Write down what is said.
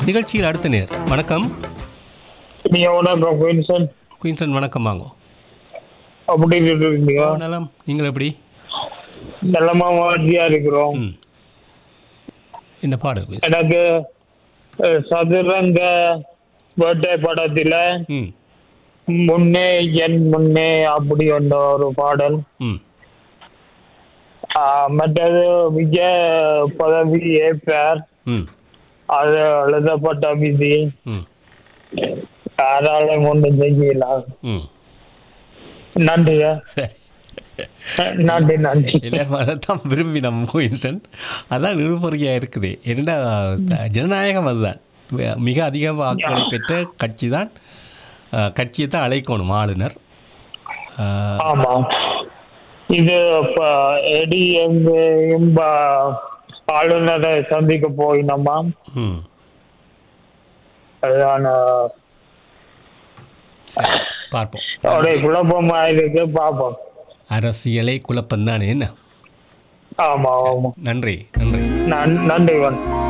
நிகழ்ச்சியில் அடுத்த நேர். வணக்கம் வணக்கம் குயின்சன். குயின்சன் வணக்கம். வாங்கோ. அப்படி இருக்கீங்க? நலம். நீங்கள் எப்படி? நல்லமா வாட்டியா இருக்கிறோம். இந்த பாடல் குயின்சன். எனக்கு சதுரங்க வேட்டை படத்துல முன்னே என் முன்னே அப்படி என்ற ஒரு பாடல். மற்றது விஜய பதவி ஏற்பார், அது எழுதப்பட்ட விதி யாராலும் ஒன்றும் செய்யலாம். நன்றியா. சரி, நன்றி நன்றி. எல்லாரும் அதைத்தான் விரும்பி நம்ம குயின்சன். அதான் நிருபரியாக இருக்குது. என்ன ஜனநாயகம் அதுதான். மிக அதிக வாக்குகளை பெற்ற கட்சி தான், கட்சியை தான் அழைக்கணும் ஆளுநர். ஆமாம், இது எடி எங்கேயும் ஆளுநரை சந்திக்க போயினோமா. அதுதான் பார்ப்போம். அப்படியே குழப்பமா இருக்கு, பார்ப்போம். அரசியலை குழப்பம்தானே என்ன? ஆமா ஆமா. நன்றி நன்றி நன்றி.